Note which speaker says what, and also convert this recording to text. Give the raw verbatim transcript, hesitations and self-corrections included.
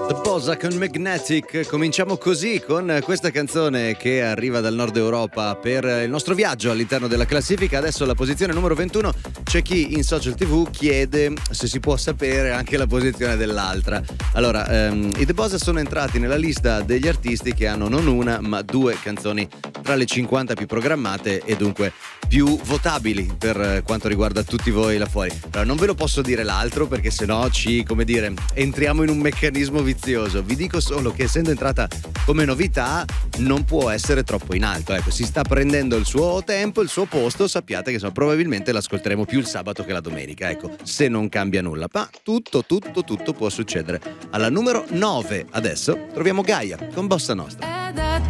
Speaker 1: The Bosa con Magnetic. Cominciamo così con questa canzone che arriva dal nord Europa per il nostro viaggio all'interno della classifica. Adesso la posizione numero ventuno. C'è chi in social tv chiede se si può sapere anche la posizione dell'altra. Allora, ehm, i The Bosa sono entrati nella lista degli artisti che hanno non una ma due canzoni tra le cinquanta più programmate e dunque più votabili per quanto riguarda tutti voi là fuori. Allora, non ve lo posso dire l'altro perché sennò ci, come dire, entriamo in un meccanismo vizioso. Vi dico solo che essendo entrata come novità non può essere troppo in alto, ecco, si sta prendendo il suo tempo, il suo posto. Sappiate che insomma, probabilmente l'ascolteremo più il sabato che la domenica, ecco, se non cambia nulla, ma tutto tutto tutto può succedere. Alla numero nove adesso troviamo Gaia con Bossa Nostra.
Speaker 2: È da